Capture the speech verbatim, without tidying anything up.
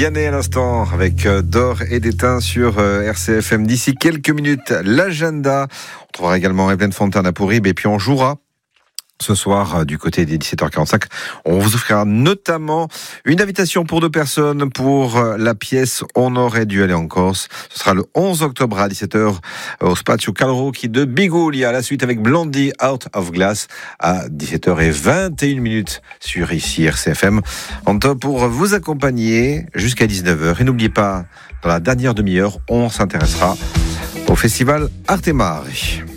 Vianney à l'instant avec D'Or et d'Étain sur R C F M. D'ici quelques minutes, l'agenda. On trouvera également Evelyne Fontana pour Rib et puis on jouera ce soir, du côté des dix-sept heures quarante-cinq, on vous offrira notamment une invitation pour deux personnes pour la pièce On aurait dû aller en Corse. Ce sera le onze octobre à dix-sept heures au Spazio Calrocchi de Bigoulia. La suite avec Blondie Out of Glass à dix-sept heures vingt et une minutes sur ici R C F M. En top pour vous accompagner jusqu'à dix-neuf heures. Et n'oubliez pas, dans la dernière demi-heure, on s'intéressera au festival Arte Mare.